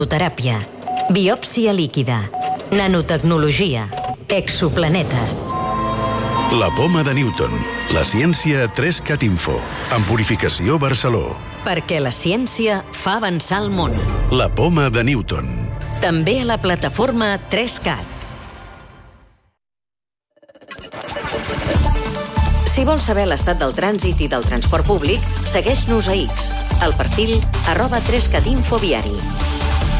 Teràpia, biòpsia líquida, nanotecnologia, exoplanetes. La poma de Newton, la ciència 3CAT Info, amb Purificació Barceló. Perquè la ciència fa avançar el món. La poma de Newton. També a la plataforma 3CAT. Si vols saber l'estat del trànsit i del transport públic, segueix-nos a X, al perfil @3CATinfoviari.